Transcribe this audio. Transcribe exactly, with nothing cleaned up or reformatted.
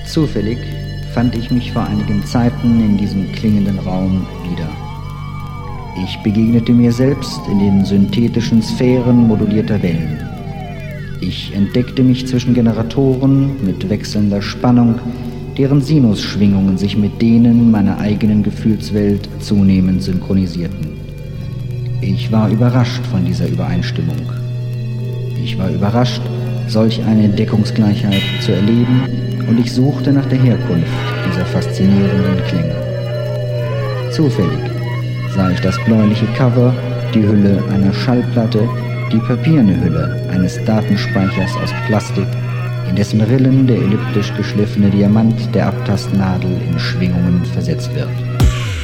Zufällig fand ich mich vor einigen Zeiten in diesem klingenden Raum wieder. Ich begegnete mir selbst in den synthetischen Sphären modulierter Wellen. Ich entdeckte mich zwischen Generatoren mit wechselnder Spannung, deren Sinusschwingungen sich mit denen meiner eigenen Gefühlswelt zunehmend synchronisierten. Ich war überrascht von dieser Übereinstimmung. Ich war überrascht, solch eine Deckungsgleichheit zu erleben, und ich suchte nach der Herkunft dieser faszinierenden Klänge. Zufällig sah ich das bläuliche Cover, die Hülle einer Schallplatte, die papierne Hülle eines Datenspeichers aus Plastik, in dessen Rillen der elliptisch geschliffene Diamant der Abtastnadel in Schwingungen versetzt wird.